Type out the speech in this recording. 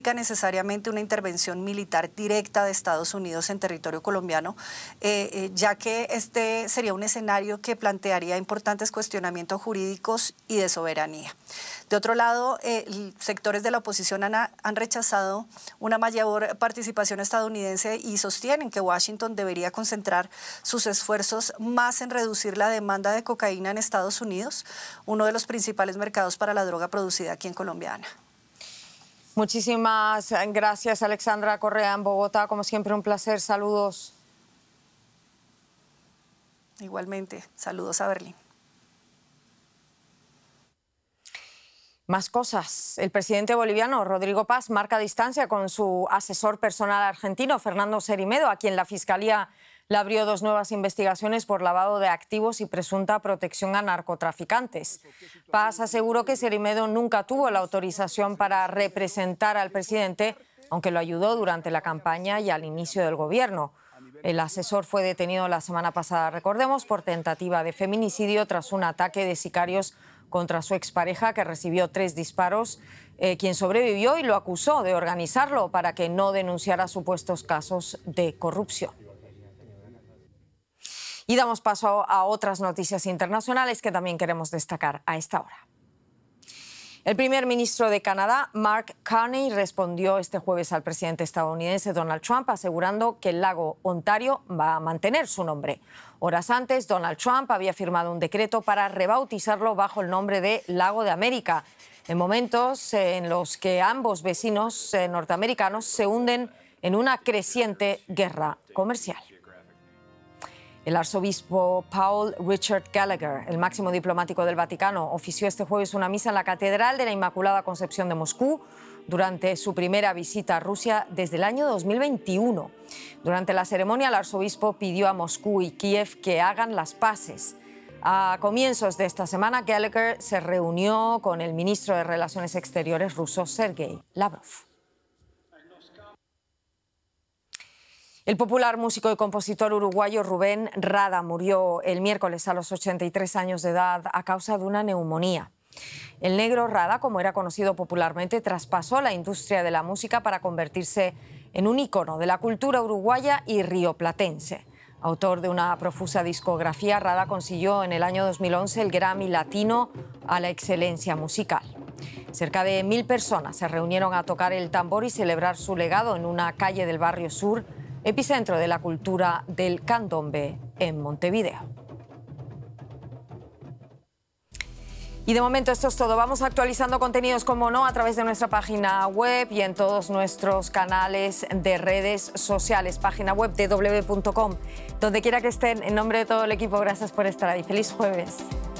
necesariamente una intervención militar directa de Estados Unidos en territorio colombiano, ya que este sería un escenario que plantearía importantes cuestionamientos jurídicos y de soberanía. De otro lado, sectores de la oposición han rechazado una mayor participación estadounidense y sostienen que Washington debería concentrar sus esfuerzos más en reducir la demanda de cocaína en Estados Unidos, uno de los principales mercados para la droga producida aquí en Colombia. Muchísimas gracias, Alexandra Correa, en Bogotá. Como siempre, un placer. Saludos. Igualmente. Saludos a Berlín. Más cosas. El presidente boliviano, Rodrigo Paz, marca distancia con su asesor personal argentino, Fernando Cerime, a quien la Fiscalía le abrió 2 nuevas investigaciones por lavado de activos y presunta protección a narcotraficantes. Paz aseguró que Cerime nunca tuvo la autorización para representar al presidente, aunque lo ayudó durante la campaña y al inicio del gobierno. El asesor fue detenido la semana pasada, recordemos, por tentativa de feminicidio tras un ataque de sicarios contra su expareja, que recibió 3 disparos, quien sobrevivió y lo acusó de organizarlo para que no denunciara supuestos casos de corrupción. Y damos paso a otras noticias internacionales que también queremos destacar a esta hora. El primer ministro de Canadá, Mark Carney, respondió este jueves al presidente estadounidense Donald Trump, asegurando que el lago Ontario va a mantener su nombre. Horas antes, Donald Trump había firmado un decreto para rebautizarlo bajo el nombre de Lago de América, en momentos en los que ambos vecinos norteamericanos se hunden en una creciente guerra comercial. El arzobispo Paul Richard Gallagher, el máximo diplomático del Vaticano, ofició este jueves una misa en la Catedral de la Inmaculada Concepción de Moscú durante su primera visita a Rusia desde el año 2021. Durante la ceremonia, el arzobispo pidió a Moscú y Kiev que hagan las paces. A comienzos de esta semana, Gallagher se reunió con el ministro de Relaciones Exteriores ruso, Sergei Lavrov. El popular músico y compositor uruguayo Rubén Rada murió el miércoles a los 83 años de edad a causa de una neumonía. El Negro Rada, como era conocido popularmente, traspasó la industria de la música para convertirse en un ícono de la cultura uruguaya y rioplatense. Autor de una profusa discografía, Rada consiguió en el año 2011 el Grammy Latino a la excelencia musical. Cerca de 1000 personas se reunieron a tocar el tambor y celebrar su legado en una calle del barrio Sur, epicentro de la cultura del candombe en Montevideo. Y de momento esto es todo. Vamos actualizando contenidos, como no, a través de nuestra página web y en todos nuestros canales de redes sociales. Página web dw.com. Donde quiera que estén, en nombre de todo el equipo, gracias por estar ahí. ¡Feliz jueves!